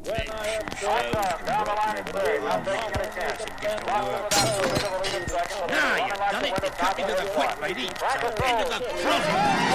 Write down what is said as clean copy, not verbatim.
Now you've done it. You cut me to the quick, lady. So into the closet.